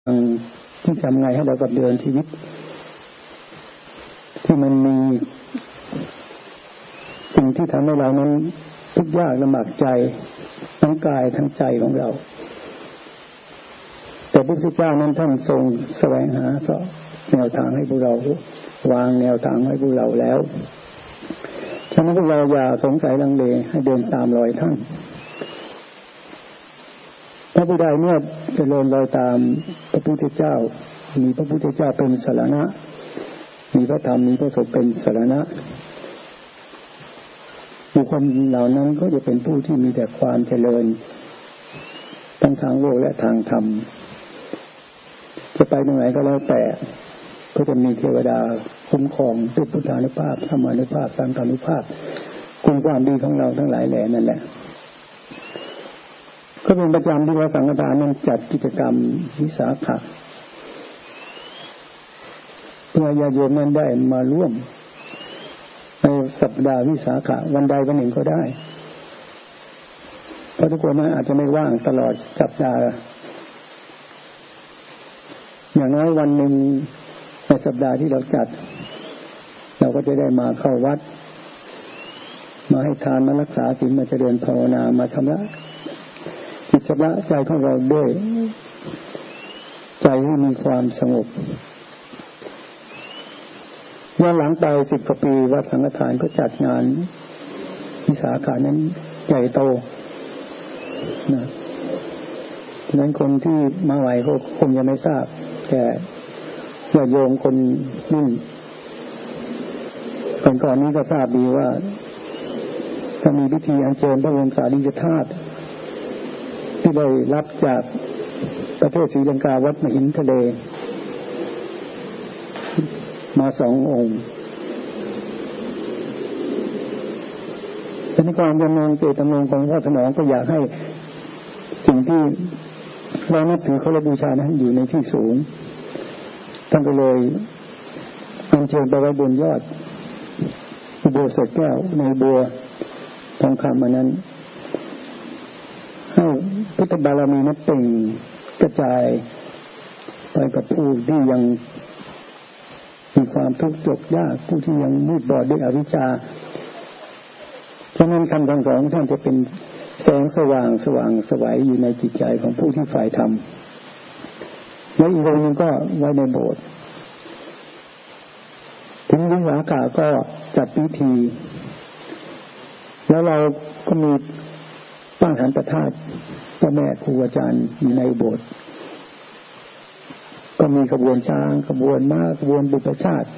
ที่ทำไงให้เรากับเดินชีวิตที่มันมีสิ่งที่ทำให้เรานั้นทุกข์ยากลำบากใจทั้งกายทั้งใจของเราแต่พระพุทธเจ้านั้นท่านทรงแสวงหาแนวทางให้พวกเราวางแนวทางให้พวกเราแล้วฉะนั้นพวกเราอย่าสงสัยลังเลให้เดินตามรอยท่านพระผู้ใดเมื่อเจริญรอยตามพระพุทธเจ้ามีพระพุทธเจ้าเป็นสรณะมีพระธรรมมีพระสงฆ์เป็นสรณะบุคคลเหล่านั้นก็จะเป็นผู้ที่มีแต่ความเจริญทั้งทางโลกและทางธรรมจะไปตรงไหนก็แล้วแต่ก็จะมีเทวดาคุ้มครองด้วยพุทธานุภาพธรรมานุภาพสังฆานุภาพคุณความดีของเราทั้งหลายแหล่นั่นแหละก็เป็นประจำที่วัดสังฆทานนั้นจัดกิจกรรมวิสาขะเพื่อญาติโยมนั้นได้มาร่วมในสัปดาห์วิสาขะวันใดวันหนึ่งก็ได้เพราะทุกคนอาจจะไม่ว่างตลอดสัปดาห์อย่างน้อยวันหนึ่งในสัปดาห์ที่เราจัดเราก็จะได้มาเข้าวัดมาให้ทานมารักษาศีลมาเจริญภาวนามาชำระจิตชำระใจของเราด้วยใจให้มีความสงบย้อนหลังไป10 กว่าปีวัดสังฆทานก็จัดงานวิสาขะนั้นใหญ่โตนะฉะนั้นคนที่มาไหวก็คงยังไม่ทราบแต่ญาติโยมคนรุ่นก่อนนี้ก็ทราบดีว่าจะมีพิธีอัญเชิญพระบรมสารีริกธาตุที่ได้รับจากประเทศศรีลังกาวัดมหินทะเลมา2 องค์ในความจำนงเจตจำนงของพระสนองก็อยากให้สิ่งที่เรานับถือเคารพบูชานั้นอยู่ในที่สูงท่านก็เลยอัญเชิญไปไว้บนยอดอุโบสถแก้วในบัวทองคำนั้นให้พุทธบารมีนั้นเปล่งกระจายไปกับผู้ที่ยังมีความทุกข์ยากยากผู้ที่ยังมืดบอดด้วยอวิชชาฉะนั้นคำสั่งสอนของท่านจะเป็นแสงสว่างสวัยอยู่ในจิตใจของผู้ที่ใฝ่ธรรมและอีกองค์นึงก็ไว้ในโบสถ์ถึงวิสาขะก็จัดพิธีแล้วเราก็มีตั้งหันประทาตพระแม่ครูอาจารย์อยู่ในโบสถ์ก็มีขบวนช้างขบวนม้าขบวนบุพชาติ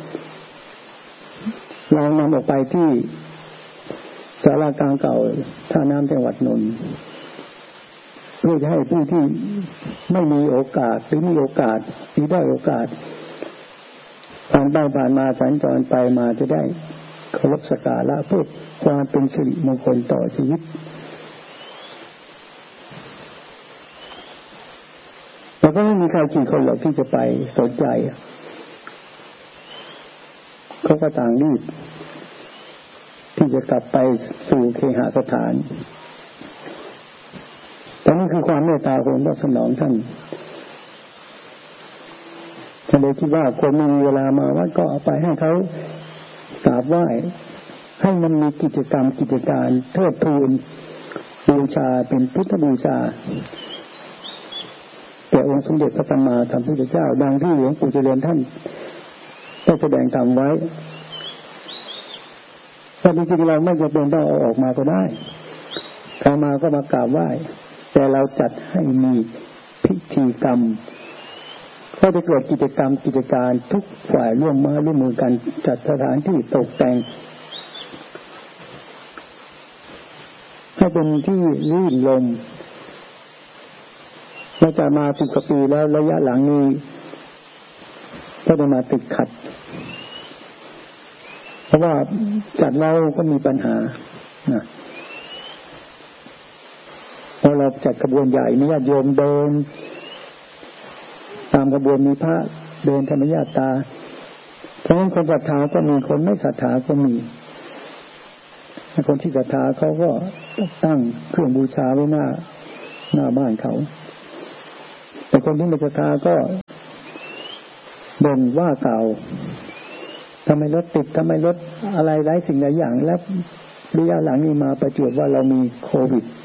เรานำออกไปที่ศาลากลางเก่าท่าน้ำจังหวัดนนท์เพื่อจะให้ผู้ที่ไม่มีโอกาสหรือมีโอกาสหรือได้โอกาสผ่านไปผ่านมาสัญจรไปมาจะได้เคารพสักการะเพื่อความเป็นสิริมงคลต่อชีวิตแล้วก็ไม่มีใครกี่คนหรอกที่จะไปสนใจเขาก็ต่างรีบที่จะกลับไปสู่เคหสถานแต่นี่คือความเมตตาของพระสนองท่านเลยคิดว่าคนไม่มีเวลามาวัดก็เอาไปให้เขากราบไหว้ให้มันมีกิจกรรมกิจการเทิดทูนบูชาเป็นพุทธบูชาแต่องค์สมเด็จพระสัมมาสัมพุทธเจ้าดังที่หลวงปู่เจริญท่านได้แสดงธรรมไว้แต่จริงๆเราไม่จำเป็นต้องเอาออกมาก็ได้ใครมาก็มากราบไหว้แต่เราจัดให้มีพิธีกรรมก็จะเกิดกิจกรรมกิจการทุกฝ่ายร่วมมือกันจัดสถานที่ตกแต่งให้เป็นที่รื่นรมเราจะมา10 กว่าปีแล้วระยะหลังนี้ก็จะมาติดขัดเพราะว่าจัดเราก็มีปัญหาพอเราจัดขบวนใหญ่มีญาติโยมเดินตามขบวนมีพระเดินธรรมญาตราเพราะฉะนั้นคนศรัทธาก็มีคนไม่ศรัทธาก็มีคนที่ศรัทธาเขาก็ตั้งเครื่องบูชาไว้หน้าบ้านเขา แต่คนที่ไม่ศรัทธาก็บ่นว่ากล่าวทำไมรถติดทำไมรถอะไรหลายสิ่งหลายอย่างแล้วระยะหลังนี้มาประจวบว่าเรามีโควิด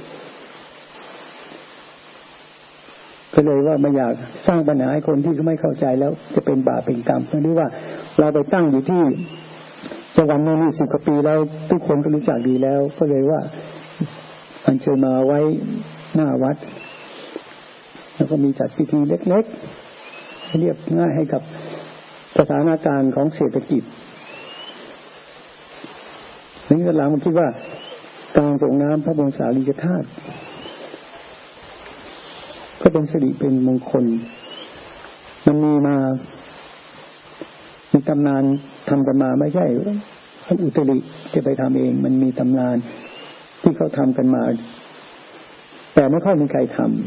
ก็เลยว่าไม่อยากสร้างปัญหาให้คนที่ไม่เข้าใจแล้วจะเป็นบาปเป็นกรรมเพราะนี่ว่าเราไปตั้งอยู่ที่จังหวัดนู้นนี่10 กว่าปีแล้วทุกคนก็รู้จักดีแล้วก็เลยว่าอัญเชิญมาไว้หน้าวัดแล้วก็มีจัดพิธีเล็กๆเรียบง่ายให้กับสถานการณ์ของเศรษฐกิจนี่ก็หลังมันคิดว่าการส่งน้ำพระบรมสารีริกธาตุก็เป็นสิริเป็นมงคลมันมีตำนานทำกันมาไม่ใช่ท่านอุตริจะไปทำเองมันมีตำนานที่เขาทำกันมาแต่ไม่ค่อยมีใครทำ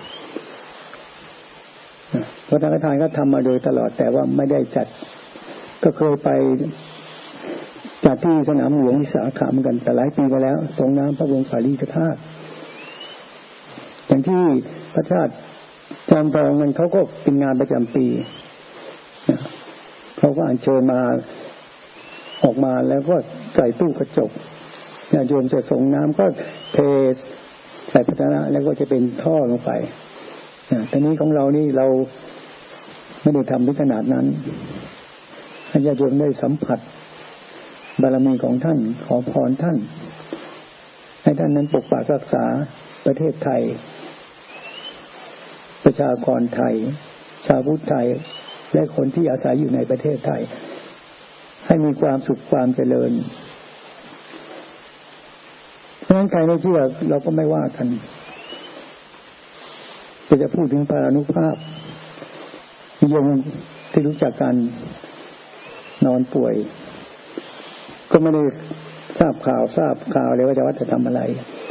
เพราะทางการทานก็ทำมาโดยตลอดแต่ว่าไม่ได้จัดก็เคยไปจัดที่สนามหลวงวิสาขะเหมือนกันแต่หลายปีมาแล้วส่งน้ำพระบรมสารีริกธาตุอย่างที่พระชาติจอมทองมันเขาก็เป็นงานประจำปีเขาก็อัญเชิญมาออกมาแล้วก็ใส่ตู้กระจกญาติโยมจะส่งน้ำก็เทใส่ภาชนะแล้วก็จะเป็นท่อลงไปแต่นี้ของเรานี่เราไม่ได้ทำถึงขนาดนั้นให้ญาติโยมได้สัมผัสบารมีของท่านขอพรท่านให้ท่านนั้นปกปักรักษาประเทศไทยประชากรไทยชาวพุทธไทยและคนที่อาศัยอยู่ในประเทศไทยให้มีความสุขความเจริญเพราะฉะนั้นใครไม่เชื่อเราก็ไม่ว่ากันจะพูดถึงพระอานุภาพโยมที่รู้จักกันนอนป่วยก็ไม่ได้ทราบข่าวเลยว่าจะทำอะไร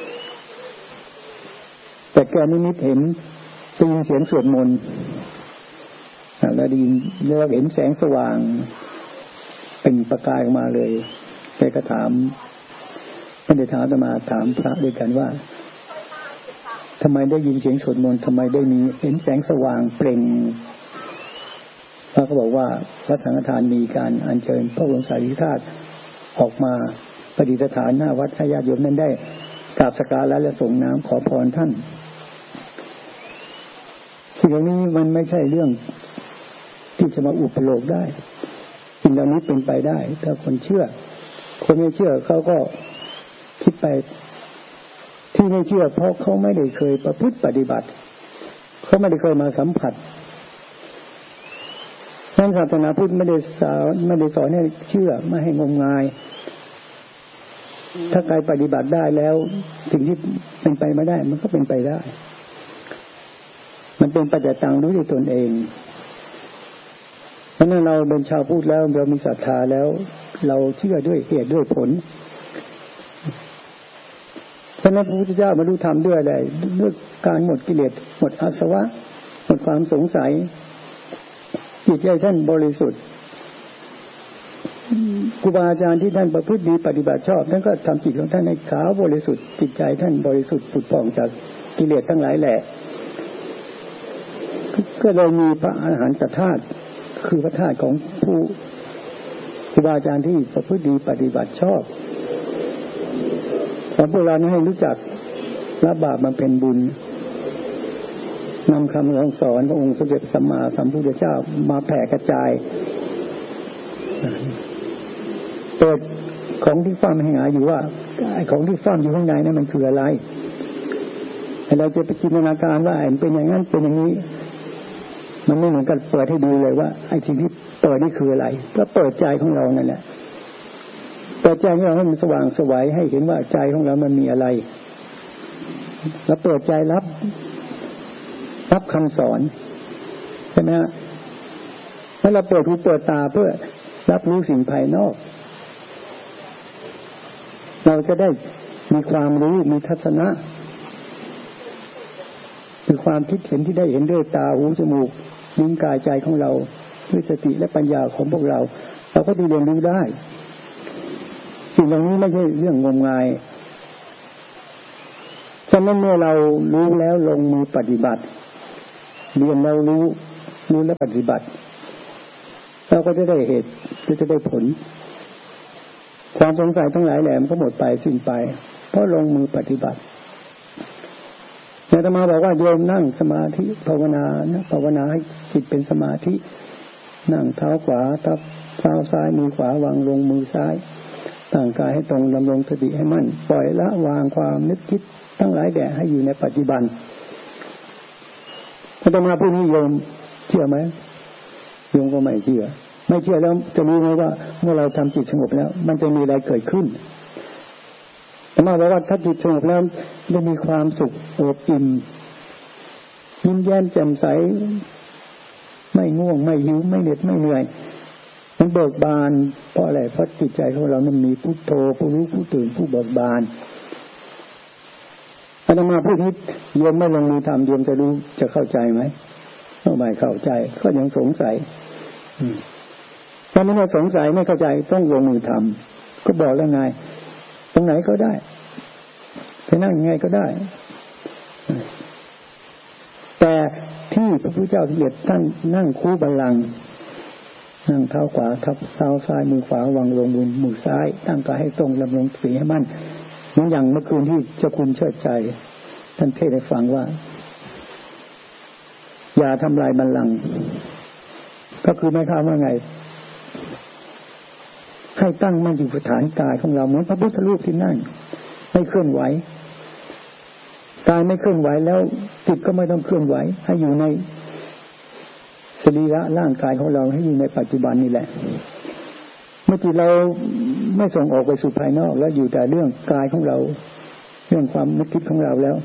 แต่แกนิมิตเห็นได้ยินเสียงสวดมนต์แล้วได้ยินแล้วเห็นแสงสว่างเป็นประกายออกมาเลยแกก็ถามไม่ได้ถามมาถามพระด้วยกันว่าทำไมได้ยินเสียงสวดมนต์ทำไมได้มีเห็นแสงสว่างเปล่งพระก็บอกว่าวัดสังฆทานมีการอัญเชิญพระบรมสารีริกธาตุออกมาประดิษฐานหน้าวัดให้ญาติโยมนั้นได้กราบสักการะและส่งน้ำขอพรท่านสิ่งเหล่านี้มันไม่ใช่เรื่องที่จะมาอุปโลกได้สิ่งเหล่านี้เป็นไปได้ถ้าคนเชื่อคนไม่เชื่อเขาก็คิดไปที่ไม่เชื่อเพราะเขาไม่ได้เคยประพฤติปฏิบัติเขาไม่ได้เคยมาสัมผัสท่านศาสนาพุทธไม่ได้สอนให้เชื่อไม่ให้งมงายถ้าใครปฏิบัติได้แล้วสิ่งที่เป็นไปไม่ได้มันก็เป็นไปได้มันเป็นปัจจัยต่างรู้ด้วยตนเองเพราะนั้นเราเป็นชาวพุทธแล้วเรามีศรัทธาแล้วเราเชื่อด้วยเหตุด้วยผลฉะนั้นพระพุทธเจ้าบรรลุธรรมด้วยอะไรด้วยการหมดกิเลสหมดอาสวะหมดความสงสัยจิตใจท่านบริสุทธิ์ครูบาอาจารย์ที่ท่านประพฤติดีปฏิบัติชอบท่านก็ทำจิตของท่านให้ขาวบริสุทธิ์จิตใจท่านบริสุทธิ์ผุดผ่องจากกิเลสทั้งหลายแหละก็เลยมีพระอรหันตธาตุคือพระธาตุของผู้ครูบาอาจารย์ที่ประพฤติดีปฏิบัติชอบสอนพวกเราให้รู้จักละบาปมาเป็นบุญนำคำสอนขององค์สมเด็จสัมมาสัมพุทธเจ้ามาแผ่กระจายเปิดของที่ฟ้ามให้หาอยู่ว่าไอ้ของที่ฟ้ามอยู่ข้างในนั้นมันคืออะไรเราจะไปจินตนาการว่าเป็นอย่างนั้นเป็นอย่างนี้มันไม่เหมือนกันเปิดให้ดูเลยว่าไอ้สิ่งที่เปิดนี่คืออะไรก็เปิดใจของเรานั่นแหละเปิดใจของเราให้มันสว่างไสวให้เห็นว่าใจของเรามันมีอะไรแล้วเปิดใจรับคำสอนใช่ไหมฮะถ้าเราเปิดหูเปิดตาเพื่อรับรู้สิ่งภายนอกเราจะได้มีความรู้มีทัศนะคือความคิดเห็นที่ได้เห็นด้วยตาหูจมูกลิ้นกายใจของเราด้วยสติและปัญญาของพวกเราก็จะเรียนรู้ได้สิ่งเหล่านี้ไม่ใช่เรื่องงมงายฉะนั้นเมื่อเรารู้แล้วลงมือปฏิบัติเรียนแล้วรู้แล้วปฏิบัติเราก็จะได้เหตุจะได้ผลความสงสัยทั้งหลายแหล่มันก็หมดไปสิ้นไปเพราะลงมือปฏิบัติอาตมาบอกว่าโยมนั่งสมาธิภาวนานะภาวนาให้จิตเป็นสมาธินั่งเท้าขวาทับเท้าซ้ายมือขวาวางลงมือซ้ายตั้งกายให้ตรงดำรงสติให้มั่นปล่อยละวางความนึกคิดทั้งหลายแด่ให้อยู่ในปัจจุบันอาตมาผู้นี้โยมเชื่อไหมโยมก็ไม่เชื่อแล้วจะรู้ไหมว่าเมื่อเราทำจิตสงบแล้วมันจะมีอะไรเกิดขึ้นอาตมาบอกว่าถ้าจิตสงบแล้วจะมีความสุขอบอิ่มยิ้มแย้มแจ่มใสไม่ง่วงไม่หิวไม่เหน็ดไม่เหนื่อยมันเบิกบานเพราะอะไรเพราะจิตใจของเรานั้นมีพุทโธผู้รู้ผู้ตื่นผู้เบิกบานอาตมาพูดนี้โยมไม่ลงมือทำโยมจะรู้จะเข้าใจไหมไม่เข้าใจก็ยังสงสัยถ้าไม่สงสัยไม่เข้าใจต้องลงมือทำก็บอกแล้วไงตรงไหนก็ได้จะนั่งยังไงก็ได้แต่ที่พระพุทธเจ้าเสด็จท่านนั่งคู่บัลลังก์นั่งเท้าขวาทับเท้าซ้ายมือขวาวางลงบนมือซ้ายตั้งกายให้ตรงดำรงสติให้มั่นเหมือนอย่างเมื่อคืนที่เจ้าคุณเชิดใจท่านเทศน์ให้ฟังว่าอย่าทำลายบัลลังก์ก็คือไม่ข้ามว่าไงให้ตั้งมั่นอยู่ฐานกายของเราเหมือนพระพุทธรูปที่นั่งไม่เคลื่อนไหวกายไม่เคลื่อนไหวแล้วจิตก็ไม่ต้องเคลื่อนไหวให้อยู่ในสรีระร่างกายของเราให้อยู่ในปัจจุบันนี่แหละเมื่อจิตเราไม่ส่งออกไปสู่ภายนอกแล้วอยู่แต่เรื่องกายของเราเรื่องความนึกคิดของเราแล้ว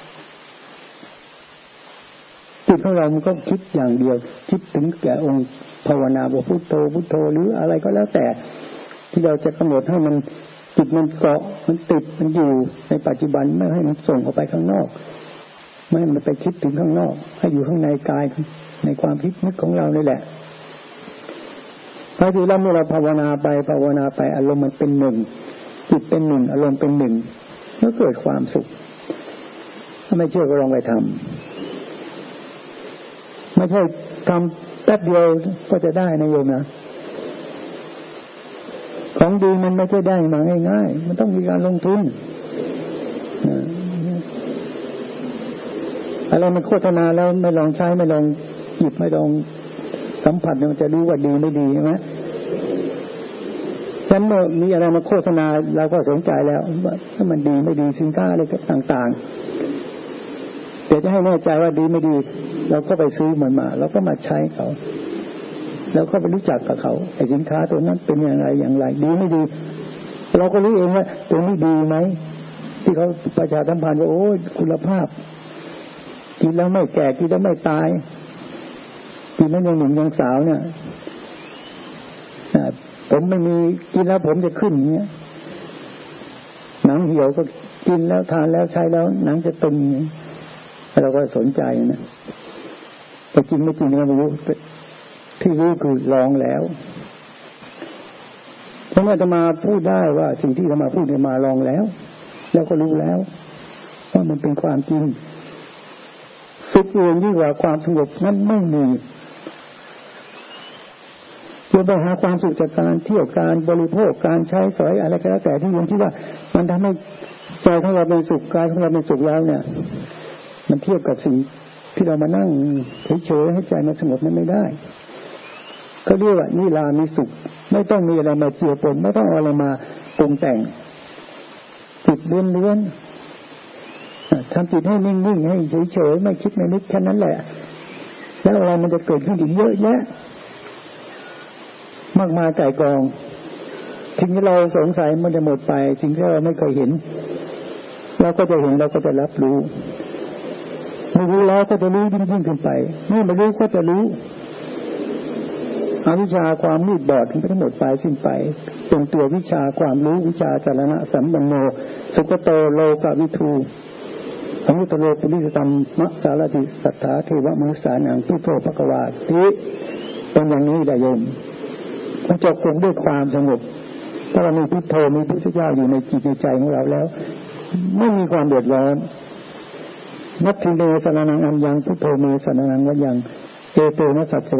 จิตของเรามันก็คิดอย่างเดียวคิดถึงแก่องค์ภาวนาว่าพุทโธพุทโธหรืออะไรก็แล้วแต่ที่เราจะกำหนดให้มันจิตมันเกาะมันติดมันอยู่ในปัจจุบันไม่ให้มันส่งออกไปข้างนอกไม่ให้มันไปคิดถึงข้างนอกให้อยู่ข้างในกายในความคิดนึกของเรานี่แหละพอสิเราเมื่อเราภาวนาไปอารมณ์มันเป็นหนึ่งจิตเป็นหนึ่งอารมณ์เป็นหนึ่งแล้วเกิดความสุขถ้าไม่เชื่อก็ลองไปทำไม่ใช่ทำแป๊บเดียวก็จะได้นะโยมนะของดีมันไม่ใช่ได้มาง่ายๆมันต้องมีการลงทุนอะไรมันโฆษณาแล้วไม่ลองใช้ไม่ลองจิบไม่ลองสัมผัสมันจะรู้ว่าดีไม่ดีใช่ไหมฉันเมื่อมีอะไรมาโฆษณาเราก็สนใจแล้วว่าถ้ามันดีไม่ดีสินค้าอะไรต่างๆแต่จะให้แน่ใจว่าดีไม่ดีเราก็ไปซื้อมันมาเราก็มาใช้เขาแล้วก็ไปรู้จักกับเขาไอ้สินค้าตัวนั้นเป็นอย่างไรดีไม่ดีเราก็รู้เองว่าตัวนี้ดีไหมที่เขาประชาสัมพันธ์ว่าโอ้ยคุณภาพกินแล้วไม่แก่กินแล้วไม่ตายกินแล้วยังหนุ่มยังสาวเนี่ยผมไม่มีกินแล้วผมจะขึ้นอย่างเงี้ยหนังเหี่ยวก็กินแล้วทานแล้วใช้แล้วหนังจะตึงอย่างเงี้ยเราก็สนใจนะแต่จริงไม่จริงเราไม่รู้ที่รู้คือลองแล้วเพราะว่าจะมาพูดได้ว่าสิ่งที่จะมาพูดเนี่ยมาลองแล้วก็รู้แล้วว่ามันเป็นความจริงสุขอื่นยิ่งกว่าความสงบนั้นไม่มีจะไปหาความสุขจากการเที่ยวการบริโภคการใช้สอยอะไรก็แล้วแต่ที่ยังคิดว่ามันทำให้ใจของเราเป็นสุขกายของเราเป็นสุขแล้วเนี่ยมันเทียบกับสิ่งที่เรามานั่งเฉยๆให้ใจมันสงบนั้นไม่ได้เขาเรียกว่านิรามิสุขไม่ต้องมีอะไรมาเจือปนไม่ต้องเอาอะไรมาปรุงแต่งจิตล้วนๆทำจิตให้นิ่งๆให้เฉยๆไม่คิดไม่นึกแค่นั้นแหละแล้วอะไรมันจะเกิดขึ้นอีกเยอะแยะมากมายไก่กองสิ่งที่เราสงสัยมันจะหมดไปสิ่งที่เราไม่เคยเห็นเราก็จะเห็นเราก็จะรับรู้ไม่รู้แล้วก็จะรู้ยิ่งขึ้นไปไม่รู้ก็จะรู้อวิชชาความมืดบอดทั้งหมดไปสิ้นไปเป็นตัววิชาความรู้วิชาจารณะสัมปันโนสุขโตโลกวิทูอนุตตรโลปุริสตัมมะสารติสัทธาเทวมนุษสานังพุทโธภควาติเป็นอย่างนี้แหละโยมมันจะคงด้วยความสงบถ้าเรามีพุทโธมีพระพุทธเจ้าอยู่ในจิตในใจของเราแล้วไม่มีความเดือดร้อนนัตถิเมสรณังอัญญังพุทโธเมสรณังวะยังเอเตนะสัจ